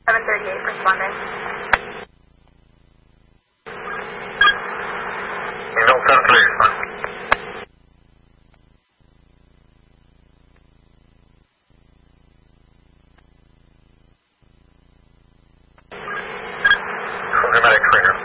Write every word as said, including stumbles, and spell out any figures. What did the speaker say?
seven thirty-eight, responding. Email ten three, respond. Medic trainer.